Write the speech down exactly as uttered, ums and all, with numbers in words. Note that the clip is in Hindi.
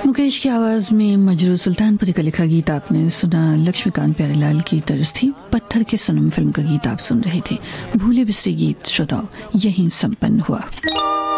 मुकेश की आवाज में मजरू सुल्तानपुरी का लिखा गीत आपने सुना। लक्ष्मीकांत प्यारेलाल की तर्ज थी। पत्थर के सनम फिल्म का गीत आप सुन रहे थे। भूले बिसरे गीत श्रोताओ यहीं संपन्न हुआ।